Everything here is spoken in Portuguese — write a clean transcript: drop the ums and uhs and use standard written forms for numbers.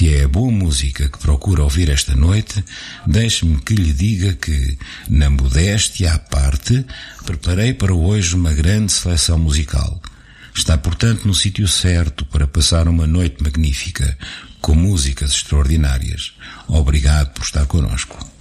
Se é a boa música que procura ouvir esta noite, deixe-me que lhe diga que, na modéstia à parte, preparei para hoje uma grande seleção musical. Está, portanto, no sítio certo para passar uma noite magnífica, com músicas extraordinárias. Obrigado por estar connosco.